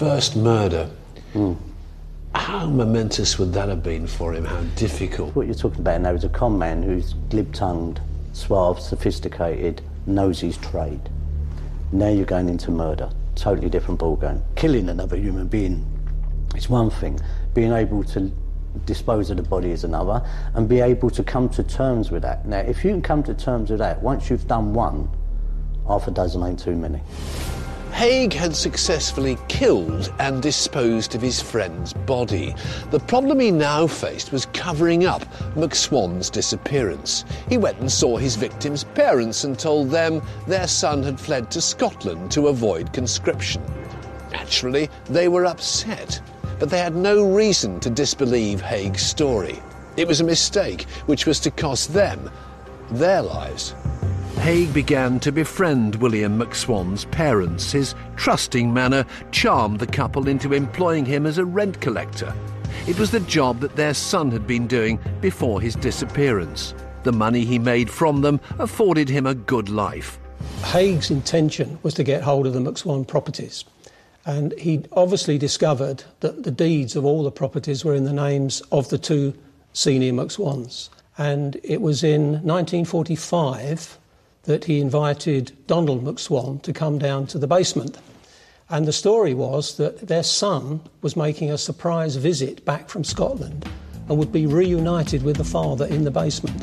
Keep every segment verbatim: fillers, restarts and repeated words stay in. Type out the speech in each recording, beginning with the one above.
first murder, mm. how momentous would that have been for him? How difficult? What you're talking about now is a con man who's glib-tongued, suave, sophisticated, knows his trade. Now you're going into murder. Totally different ballgame. Killing another human being is one thing. Being able to dispose of the body is another, and be able to come to terms with that. Now, if you can come to terms with that, once you've done one, half a dozen ain't too many. Haig had successfully killed and disposed of his friend's body. The problem he now faced was covering up McSwan's disappearance. He went and saw his victim's parents and told them their son had fled to Scotland to avoid conscription. Naturally, they were upset, but they had no reason to disbelieve Haig's story. It was a mistake which was to cost them their lives. Haig began to befriend William McSwan's parents. His trusting manner charmed the couple into employing him as a rent collector. It was the job that their son had been doing before his disappearance. The money he made from them afforded him a good life. Haig's intention was to get hold of the McSwan properties, and he obviously discovered that the deeds of all the properties were in the names of the two senior McSwans. And it was in nineteen forty-five that he invited Donald McSwan to come down to the basement. And the story was that their son was making a surprise visit back from Scotland and would be reunited with the father in the basement.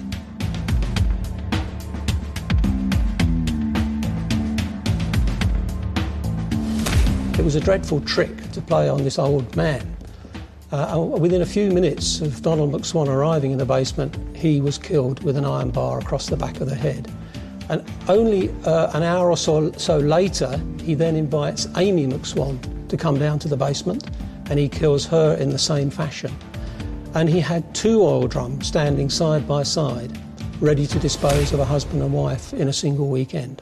It was a dreadful trick to play on this old man. Uh, within a few minutes of Donald McSwan arriving in the basement, he was killed with an iron bar across the back of the head. And only uh, an hour or so, so later, he then invites Amy McSwan to come down to the basement, and he kills her in the same fashion. And he had two oil drums standing side by side, ready to dispose of a husband and wife in a single weekend.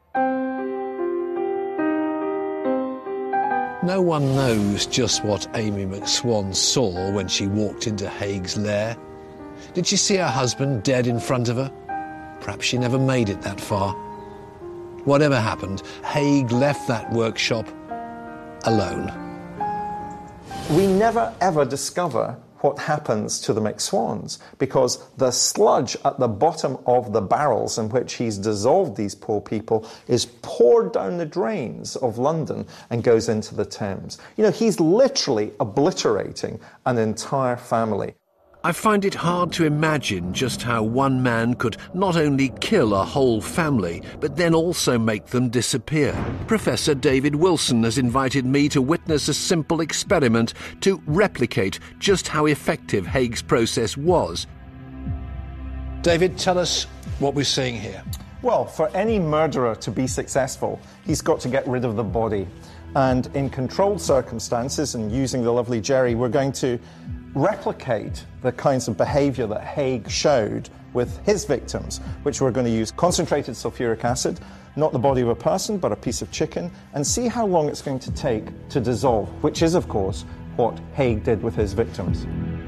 No one knows just what Amy McSwan saw when she walked into Haig's lair. Did she see her husband dead in front of her? Perhaps she never made it that far. Whatever happened, Haig left that workshop alone. We never ever discover what happens to the McSwans, because the sludge at the bottom of the barrels in which he's dissolved these poor people is poured down the drains of London and goes into the Thames. You know, he's literally obliterating an entire family. I find it hard to imagine just how one man could not only kill a whole family, but then also make them disappear. Professor David Wilson has invited me to witness a simple experiment to replicate just how effective Haig's process was. David, tell us what we're seeing here. Well, for any murderer to be successful, he's got to get rid of the body. And in controlled circumstances, and using the lovely Jerry, we're going to replicate the kinds of behaviour that Haig showed with his victims, which we're going to use concentrated sulfuric acid, not the body of a person, but a piece of chicken, and see how long it's going to take to dissolve, which is, of course, what Haig did with his victims.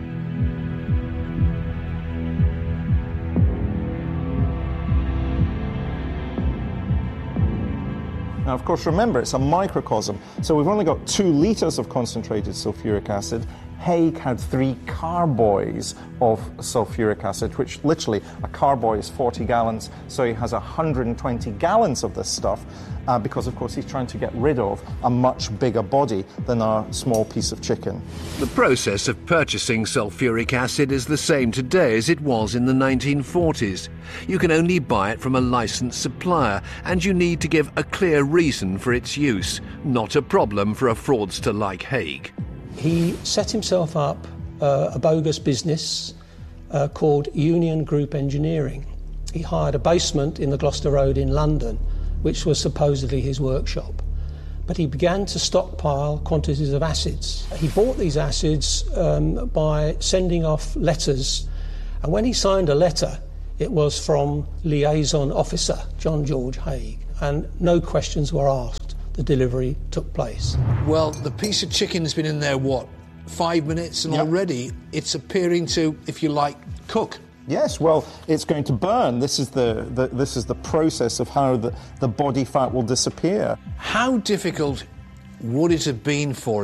Now, of course, remember, it's a microcosm, so we've only got two litres of concentrated sulfuric acid. Haig had three carboys of sulfuric acid, which literally, a carboy is forty gallons, so he has one hundred twenty gallons of this stuff, uh, because, of course, he's trying to get rid of a much bigger body than our small piece of chicken. The process of purchasing sulfuric acid is the same today as it was in the nineteen forties. You can only buy it from a licensed supplier, and you need to give a clear reason for its use. Not a problem for a fraudster like Haig. He set himself up uh, a bogus business uh, called Union Group Engineering. He hired a basement in the Gloucester Road in London, which was supposedly his workshop. But he began to stockpile quantities of acids. He bought these acids um, by sending off letters, and when he signed a letter, it was from liaison officer John George Haig, and no questions were asked. The delivery took place. Well, the piece of chicken's been in there, what, five minutes, and yep. already it's appearing to, if you like, cook. Yes, well, it's going to burn. This is the, the this is the process of how the, the body fat will disappear. How difficult would it have been for